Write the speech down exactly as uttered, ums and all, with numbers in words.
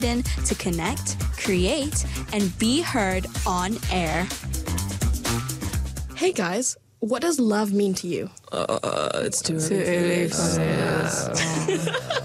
in to connect, create, and be heard on air. Hey guys, what does love mean to you? Uh, it's too Too early early for for this. this.